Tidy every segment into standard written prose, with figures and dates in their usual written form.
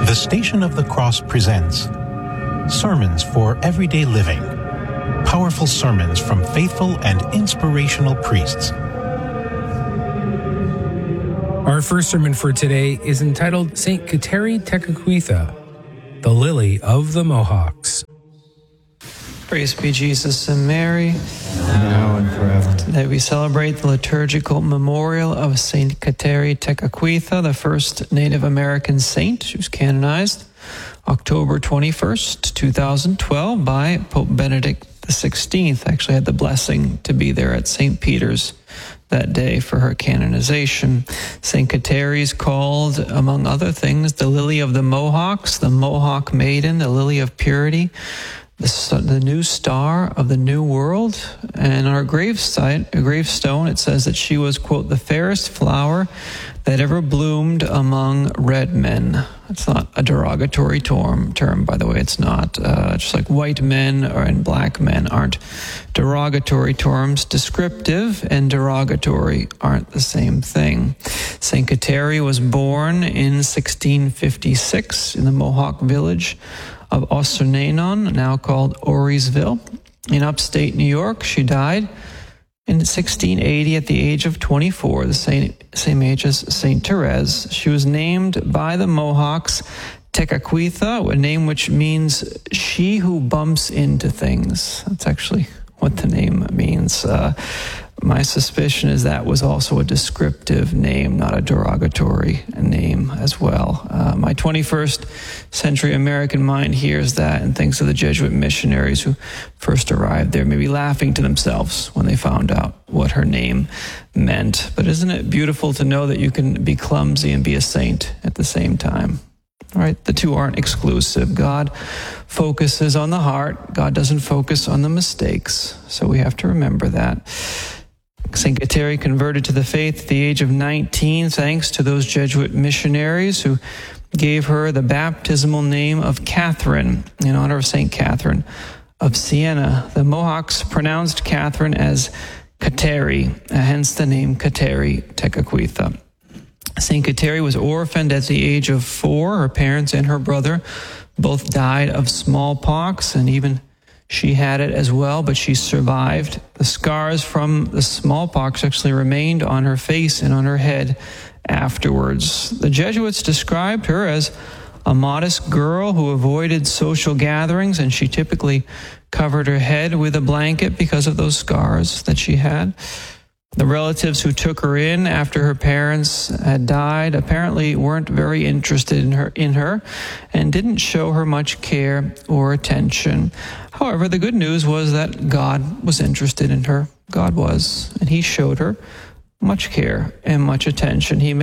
The Station of the Cross presents Sermons for Everyday Living. Powerful sermons from faithful and inspirational priests. Our first sermon for today is entitled St. Kateri Tekakwitha, the Lily of the Mohawks. Praise be Jesus and Mary. Now and forever. Today we celebrate the liturgical memorial of St. Kateri Tekakwitha, the first Native American saint. She was canonized October 21st, 2012 by Pope Benedict XVI. I actually had the blessing to be there at St. Peter's that day for her canonization. St. Kateri is called, among other things, the Lily of the Mohawks, the Mohawk Maiden, the Lily of Purity, the new star of the New World. And on her gravestone, it says that she was, quote, the fairest flower that ever bloomed among red men. It's not a derogatory term, by the way. It's not. Just like white men and black men aren't derogatory terms. Descriptive and derogatory aren't the same thing. St. Kateri was born in 1656 in the Mohawk village of Ossernanon, now called Orisville, in upstate New York. She died in 1680 at the age of 24, the same age as St. Therese. She was named by the Mohawks Tekakwitha, a name which means she who bumps into things. That's actually what the name means. My suspicion is that was also a descriptive name, not a derogatory name as well. My 21st century American mind hears that and thinks of the Jesuit missionaries who first arrived there, maybe laughing to themselves when they found out what her name meant. But isn't it beautiful to know that you can be clumsy and be a saint at the same time? All right, the two aren't exclusive. God focuses on the heart. God doesn't focus on the mistakes. So we have to remember that. St. Kateri converted to the faith at the age of 19 thanks to those Jesuit missionaries who gave her the baptismal name of Catherine in honor of St. Catherine of Siena. The Mohawks pronounced Catherine as Kateri, hence the name Kateri Tekakwitha. St. Kateri was orphaned at the age of 4. Her parents and her brother both died of smallpox, and even she had it as well, but she survived. The scars from the smallpox actually remained on her face and on her head afterwards. The Jesuits described her as a modest girl who avoided social gatherings, and she typically covered her head with a blanket because of those scars that she had. The relatives who took her in after her parents had died apparently weren't very interested in her and didn't show her much care or attention. However, the good news was that God was interested in her. God was, and he showed her much care and much attention. He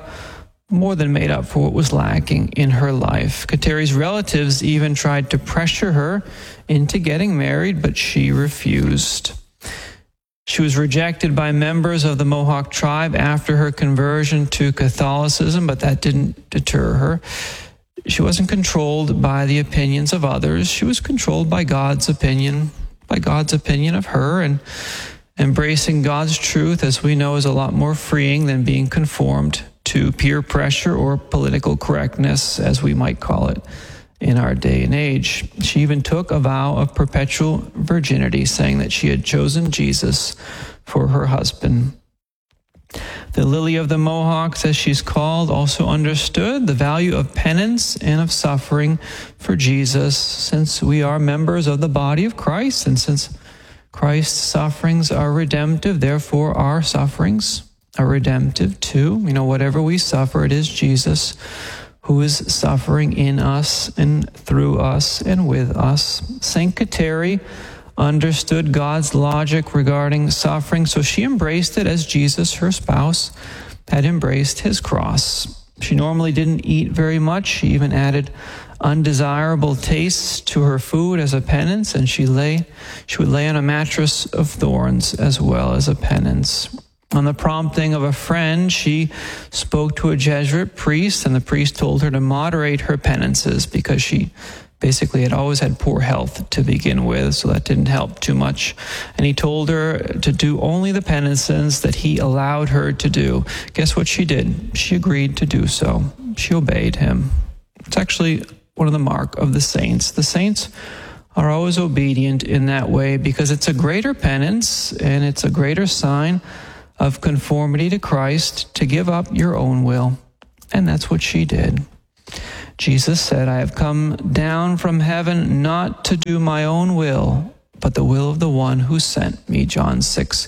more than made up for what was lacking in her life. Kateri's relatives even tried to pressure her into getting married, but she refused. She was rejected by members of the Mohawk tribe after her conversion to Catholicism, but that didn't deter her. She wasn't controlled by the opinions of others. She was controlled by God's opinion of her, and embracing God's truth, as we know, is a lot more freeing than being conformed to peer pressure or political correctness, as we might call it in our day and age. She even took a vow of perpetual virginity, saying that she had chosen Jesus for her husband. The Lily of the Mohawks, as she's called, also understood the value of penance and of suffering for Jesus, since we are members of the body of Christ, and since Christ's sufferings are redemptive, therefore our sufferings are redemptive too. Whatever we suffer, it is Jesus who is suffering in us and through us and with us. St. Kateri understood God's logic regarding suffering, so she embraced it as Jesus, her spouse, had embraced his cross. She normally didn't eat very much. She even added undesirable tastes to her food as a penance, and she would lay on a mattress of thorns as well as a penance. On the prompting of a friend, she spoke to a Jesuit priest, and the priest told her to moderate her penances because she basically had always had poor health to begin with, so that didn't help too much. And he told her to do only the penances that he allowed her to do. Guess what she did? She agreed to do so. She obeyed him. It's actually one of the mark of the saints. The saints are always obedient in that way because it's a greater penance and it's a greater sign of conformity to Christ to give up your own will. And that's what she did. Jesus said, I have come down from heaven not to do my own will, but the will of the one who sent me, John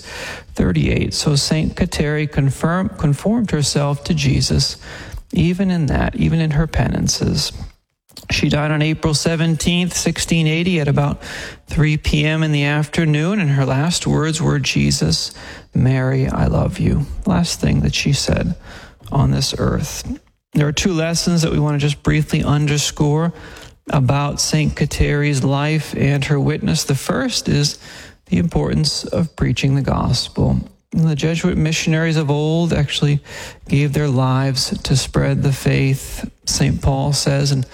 6:38. So St. Kateri conformed herself to Jesus, even in that, even in her penances. She died on April 17th, 1680 at about 3 p.m. in the afternoon, and her last words were, Jesus, Mary, I love you. Last thing that she said on this earth. There are two lessons that we want to just briefly underscore about St. Kateri's life and her witness. The first is the importance of preaching the gospel. The Jesuit missionaries of old actually gave their lives to spread the faith. St. Paul says in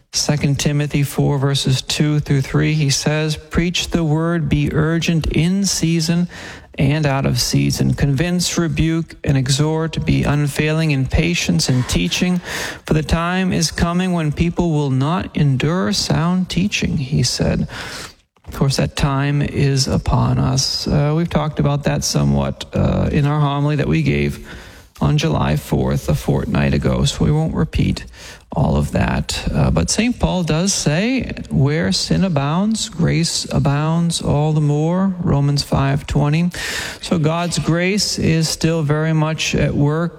2 Timothy 4, verses 2 through 3, he says, preach the word, be urgent in season and out of season. Convince, rebuke, and exhort, be unfailing in patience and teaching. For the time is coming when people will not endure sound teaching, he said. Of course, that time is upon us. We've talked about that somewhat in our homily that we gave on July 4th, a fortnight ago, so we won't repeat all of that. But St. Paul does say, where sin abounds, grace abounds all the more, Romans 5:20. So God's grace is still very much at work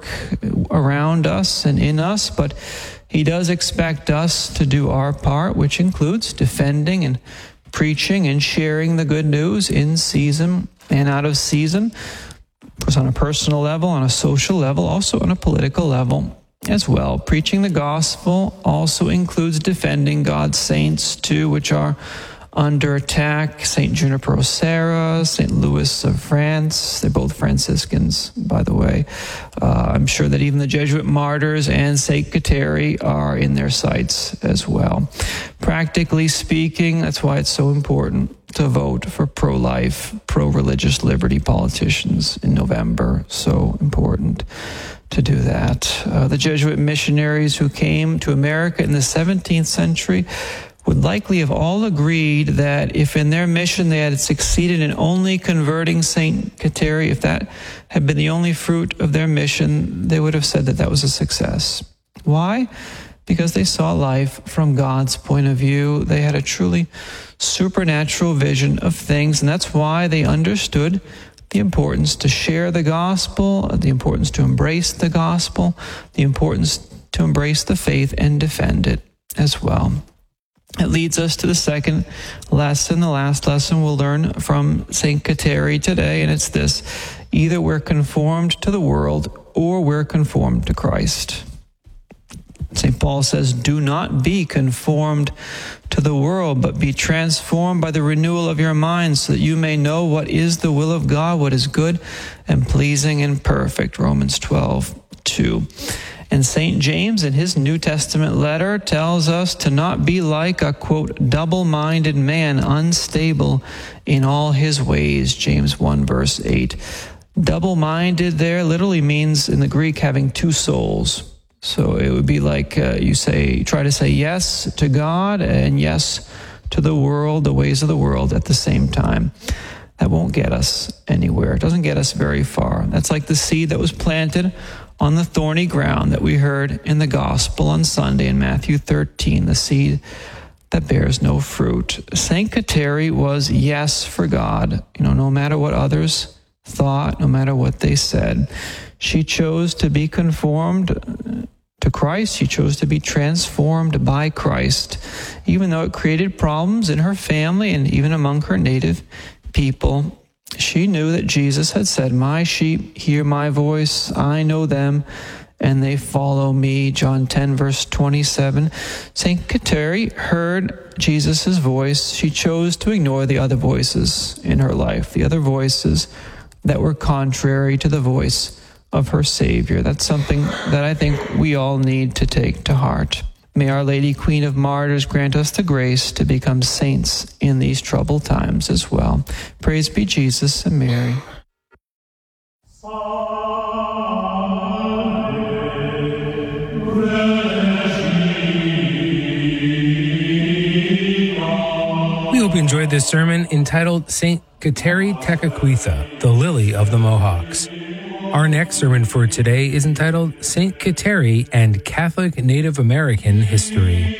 around us and in us, but he does expect us to do our part, which includes defending and preaching and sharing the good news in season and out of season. Of course, on a personal level, on a social level, also on a political level as well. Preaching the gospel also includes defending God's saints too, which are under attack. St. Junipero Serra, St. Louis of France, they're both Franciscans, by the way. I'm sure that even the Jesuit martyrs and St. Kateri are in their sights as well. Practically speaking, that's why it's so important to vote for pro-life, pro-religious liberty politicians in November. So important to do that. The Jesuit missionaries who came to America in the 17th century would likely have all agreed that if in their mission they had succeeded in only converting St. Kateri, if that had been the only fruit of their mission, they would have said that that was a success. Why? Because they saw life from God's point of view. They had a truly supernatural vision of things, and that's why they understood the importance to share the gospel, the importance to embrace the gospel, the importance to embrace the faith and defend it as well. It leads us to the second lesson, the last lesson we'll learn from St. Kateri today, and it's this: either we're conformed to the world or we're conformed to Christ. St. Paul says, do not be conformed to the world, but be transformed by the renewal of your mind, so that you may know what is the will of God, what is good and pleasing and perfect, Romans 12:2. And St. James, in his New Testament letter, tells us to not be like a, quote, double-minded man, unstable in all his ways, James 1, verse 8. Double-minded there literally means, in the Greek, having two souls. So it would be like you try to say yes to God and yes to the world, the ways of the world at the same time. That won't get us anywhere. It doesn't get us very far. That's like the seed that was planted on the thorny ground that we heard in the gospel on Sunday in Matthew 13, the seed that bears no fruit. St. Kateri was yes for God, no matter what others thought, no matter what they said. She chose to be conformed to Christ. She chose to be transformed by Christ, even though it created problems in her family and even among her native people. She knew that Jesus had said, my sheep hear my voice, I know them, and they follow me, John 10, verse 27. St. Kateri heard Jesus' voice. She chose to ignore the other voices in her life, the other voices that were contrary to the voice of her Savior. That's something that I think we all need to take to heart. May Our Lady, Queen of Martyrs, grant us the grace to become saints in these troubled times as well. Praise be Jesus and Mary. Regina hope you enjoyed this sermon entitled St. Kateri Tekakwitha, the Lily of the Mohawks. Our next sermon for today is entitled St. Kateri and Catholic Native American History.